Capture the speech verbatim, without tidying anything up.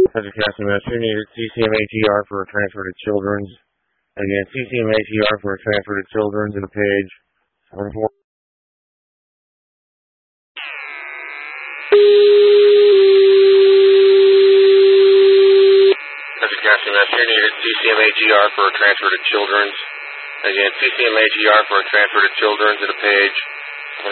Education Master needed C C M A T R for a transfer to Children's. Again, C C M A T R for a transfer to Children's in the page. Education Master needed C C M A T R for a transfer to Children's. Again, C C M A T R for a transfer to Children's in the page.